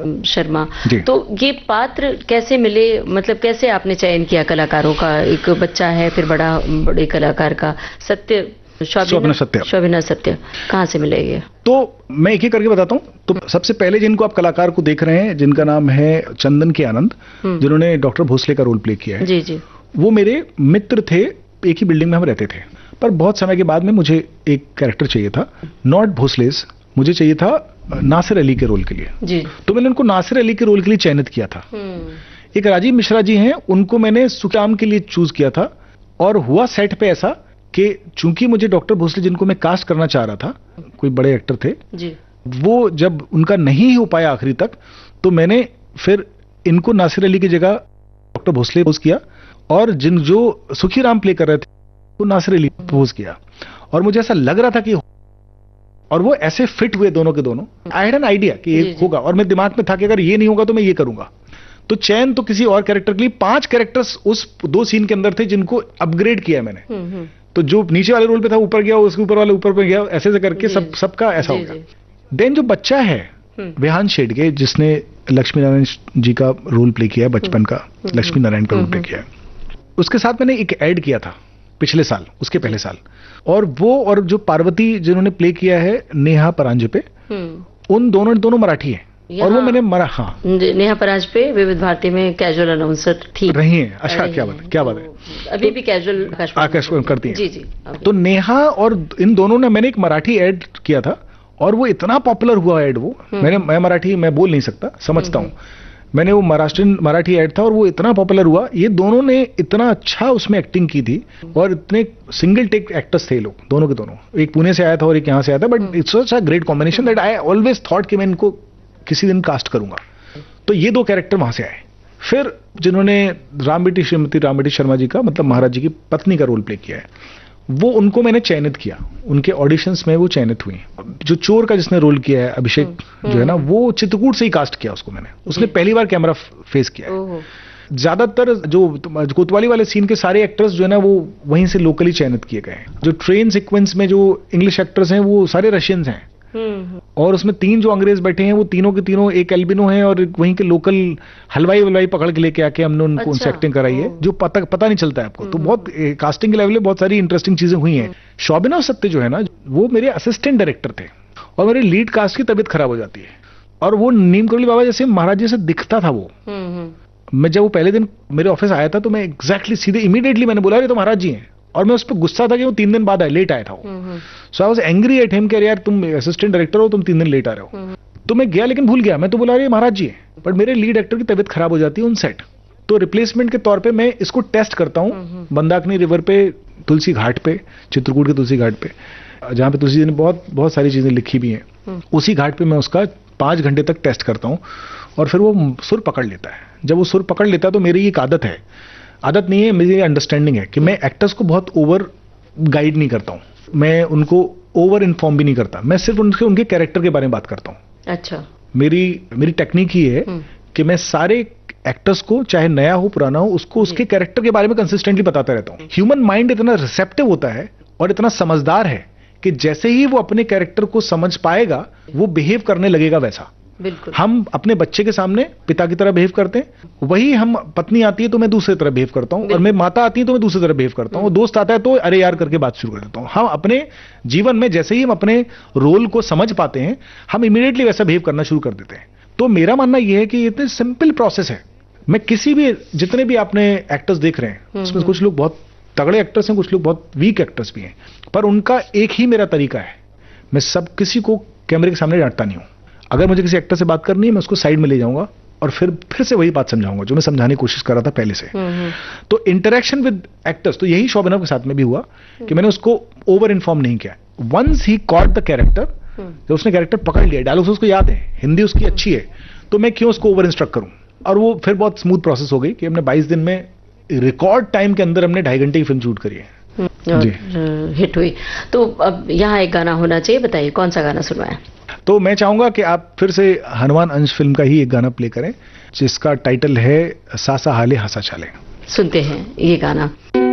शर्मा, तो ये पात्र कैसे मिले, मतलब कैसे आपने चयन किया कलाकारों का? एक बच्चा है, फिर बड़े कलाकार का, शोभना सत्य, कहाँ से मिले ये? तो मैं एक ही करके बताता हूँ। तो सबसे पहले जिनको आप कलाकार को देख रहे हैं, जिनका नाम है चंदन के आनंद, जिन्होंने डॉक्टर भोसले का रोल प्ले किया है, जी जी, वो मेरे मित्र थे, एक ही बिल्डिंग में हम रहते थे। पर बहुत समय के बाद में मुझे एक कैरेक्टर चाहिए था, नॉट भोसलेस, मुझे चाहिए था नासिर अली के रोल के लिए जी। तो मैंने उनको नासिर अली के रोल के लिए चयनित किया था। एक राजीव मिश्रा जी हैं, उनको मैंने सुखराम के लिए चूज किया था। और हुआ सेट पे ऐसा कि चूंकि मुझे डॉक्टर भोसले, जिनको मैं कास्ट करना चाह रहा था, कोई बड़े एक्टर थे जी, वो जब उनका नहीं हो पाया आखिरी तक, तो मैंने फिर इनको नासिर अली की जगह डॉक्टर भोसले पोज किया, और जो सुखीराम प्ले कर रहे थे वो नासिर अली पोज किया। और मुझे ऐसा लग रहा था कि, और वो ऐसे फिट हुए दोनों के दोनों। आई हैड एन आइडिया कि ये होगा, और मेरे दिमाग में था कि अगर ये नहीं होगा तो मैं ये करूंगा। तो चयन तो किसी और कैरेक्टर के लिए, 5 कैरेक्टर्स उस 2 सीन के अंदर थे जिनको अपग्रेड किया मैंने। तो जो नीचे वाले रोल पे था ऊपर गया, उसके ऊपर वाले ऊपर पे गया, ऐसे से करके सबका ऐसा हो गया। देन जो बच्चा है विहान शेडगे, जिसने लक्ष्मी नारायण जी का रोल प्ले किया है, बचपन का लक्ष्मी नारायण का रोल प्ले किया है, उसके साथ मैंने एक ऐड किया था पिछले साल, उसके पहले साल। और वो, और जो पार्वती जिन्होंने प्ले किया है नेहा परांजपे, उन दोनों मराठी हैं। और वो मैंने नेहा परांजपे विविध भारती में कैजुअल अनाउंसर थी, रही हैं। अच्छा, क्या बात है, अभी भी कैजुअल आकाशवाणी करती हैं। जी जी। तो नेहा और इन दोनों ने, मैंने एक मराठी ऐड किया था, और वो इतना पॉपुलर हुआ ऐड वो, मैं मराठी मैं बोल नहीं सकता, समझता हूँ। मैंने वो मराठी ऐड था, और वो इतना पॉपुलर हुआ। ये दोनों ने इतना अच्छा उसमें एक्टिंग की थी, और इतने सिंगल टेक एक्टर्स थे लोग, दोनों के दोनों। एक पुणे से आया था और एक यहाँ से आया था, but it's such a great combination that I always thought कि मैं इनको किसी दिन कास्ट करूंगा। तो ये 2 कैरेक्टर वहां से आए। फिर जिन्होंने श्रीमती राम बेटी शर्मा जी का, मतलब महाराज जी की पत्नी का रोल प्ले किया है, वो उनको मैंने चयनित किया। उनके ऑडिशंस में वो चयनित हुई। जो चोर का जिसने रोल किया है, अभिषेक जो है ना, वो चित्रकूट से ही कास्ट किया उसको मैंने। उसने पहली बार कैमरा फेस किया है। ज्यादातर जो कोतवाली वाले सीन के सारे एक्टर्स जो है ना, वो वहीं से लोकली चयनित किए गए। जो ट्रेन सीक्वेंस में जो इंग्लिश एक्टर्स हैं, वो सारे रशियंस हैं। और उसमें 3 जो अंग्रेज बैठे हैं, वो तीनों के तीनों, एक एल्बिनो है और वहीं के लोकल हलवाई पकड़ के लेके आके हमने उनको उनसे एक्टिंग कराई है, जो पता नहीं चलता है आपको। तो बहुत कास्टिंग के लेवल में बहुत सारी इंटरेस्टिंग चीजें हुई हैं। शोभना सत्य जो है ना, वो मेरे असिस्टेंट डायरेक्टर थे, और मेरे लीड कास्ट की तबीयत खराब हो जाती है, और वो नीम करोली बाबा जैसे महाराज जी से दिखता था वो। मैं जब वो पहले दिन मेरे ऑफिस आया था, तो मैं एग्जैक्टली सीधे इमीडिएटली मैंने बोला, अरे तो महाराज जी हैं। और मैं उस पर गुस्सा था कि वो 3 दिन बाद लेट आया था वो। सो I was angry at him कि यार तुम असिस्टेंट डायरेक्टर हो, तुम 3 दिन लेट आ रहे हो। तो मैं गया, लेकिन भूल गया। मैं तो बोला अरे महाराज जी है, बट मेरे लीड एक्टर की तबीयत खराब हो जाती है उन सेट। तो रिप्लेसमेंट के तौर पे मैं इसको टेस्ट करता हूँ मंदाकिनी रिवर पे, तुलसी घाट पे, चित्रकूट के तुलसी घाट पे, जहाँ पे तुलसी जी ने बहुत सारी चीजें लिखी भी हैं। उसी घाट पे मैं उसका 5 घंटे तक टेस्ट करता हूँ, और फिर वो सुर पकड़ लेता है। जब वो सुर पकड़ लेता है, तो मेरी एक आदत नहीं है, मेरी अंडरस्टैंडिंग है कि मैं एक्टर्स को बहुत ओवर गाइड नहीं करता हूँ, मैं उनको ओवर इन्फॉर्म भी नहीं करता, मैं सिर्फ उनके कैरेक्टर के बारे में बात करता हूँ। अच्छा। मेरी टेक्निक ही है कि मैं सारे एक्टर्स को, चाहे नया हो पुराना हो, उसको उसके कैरेक्टर के बारे में कंसिस्टेंटली बताता रहता हूँ। ह्यूमन माइंड इतना रिसेप्टिव होता है और इतना समझदार है कि जैसे ही वो अपने कैरेक्टर को समझ पाएगा, वो बिहेव करने लगेगा वैसा। बिल्कुल। हम अपने बच्चे के सामने पिता की तरह बिहेव करते हैं, वही हम, पत्नी आती है तो मैं दूसरी तरह बिहेव करता हूं, और मैं माता आती है तो मैं दूसरी तरह बिहेव करता हूं, दोस्त आता है तो अरे यार करके बात शुरू कर देता हूं। हम अपने जीवन में जैसे ही हम अपने रोल को समझ पाते हैं, हम इमीडिएटली वैसा बिहेव करना शुरू कर देते हैं। तो मेरा मानना यह है कि ये इतनी सिंपल प्रोसेस है। मैं किसी भी, जितने भी आपने एक्टर्स देख रहे हैं, उसमें कुछ लोग बहुत तगड़े एक्टर्स हैं, कुछ लोग बहुत वीक एक्टर्स भी हैं, पर उनका एक ही मेरा तरीका है, मैं सब किसी को कैमरे के सामने डांटता नहीं हूं। अगर मुझे किसी एक्टर से बात करनी है, मैं उसको साइड में ले जाऊंगा और फिर से वही बात समझाऊंगा जो मैं समझाने की कोशिश कर रहा था पहले से। तो इंटरेक्शन विद एक्टर्स, तो यही शोभना के साथ में भी हुआ कि मैंने उसको ओवर इन्फॉर्म नहीं किया। Once he caught the character, जब उसने कैरेक्टर पकड़ लिया, डायलॉग्स उसको याद है, हिंदी उसकी अच्छी है, तो मैं क्यों उसको ओवर इंस्ट्रक्ट करूं। और वो फिर बहुत स्मूथ प्रोसेस हो गई कि हमने 22 दिन में, रिकॉर्ड टाइम के अंदर हमने 2.5 घंटे की फिल्म शूट करी है, हिट हुई। तो अब यहाँ एक गाना होना चाहिए, बताइए कौन सा गाना सुनवाएं? तो मैं चाहूंगा कि आप फिर से हनुमान अंश फिल्म का ही एक गाना प्ले करें, जिसका टाइटल है सासा हाले हंसा चाले। सुनते हैं ये गाना।